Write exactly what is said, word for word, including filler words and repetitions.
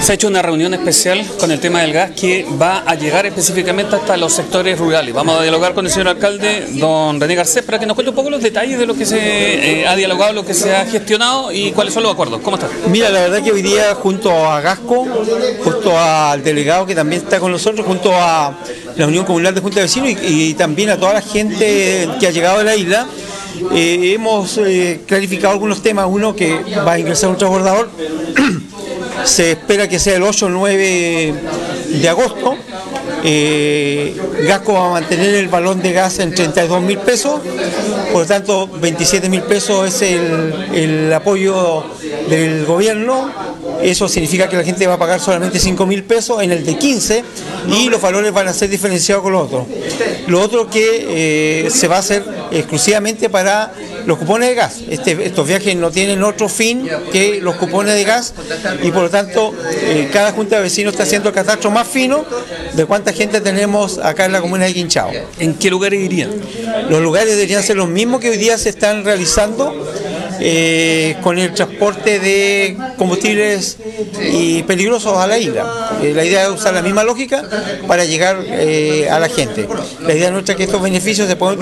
Se ha hecho una reunión especial con el tema del gas que va a llegar específicamente hasta los sectores rurales. Vamos a dialogar con el señor alcalde, don René Garcés, para que nos cuente un poco los detalles de lo que se eh, ha dialogado, lo que se ha gestionado y cuáles son los acuerdos. ¿Cómo está? Mira, la verdad que hoy día junto a Gasco, junto al delegado que también está con nosotros, junto a la Unión Comunal de Junta de Vecinos y, y también a toda la gente que ha llegado a la isla, eh, hemos eh, clarificado algunos temas. Uno, que va a ingresar un transbordador. Se espera que sea el ocho o nueve de agosto. Eh, Gasco va a mantener el balón de gas en treinta y dos mil pesos, por lo tanto veintisiete mil pesos es el, el apoyo del gobierno. Eso significa que la gente va a pagar solamente cinco mil pesos en el de quince y los valores van a ser diferenciados con los otros. Lo otro que eh, se va a hacer exclusivamente para los cupones de gas. Este, estos viajes no tienen otro fin que los cupones de gas y por lo tanto eh, cada junta de vecinos está haciendo el catastro más fino de cuánta gente tenemos acá en la comuna de Quinchao. ¿En qué lugares irían? Los lugares deberían ser los mismos que hoy día se están realizando eh, con el transporte de combustibles y peligrosos a la isla. Eh, la idea es usar la misma lógica para llegar eh, a la gente. La idea nuestra es que estos beneficios se puedan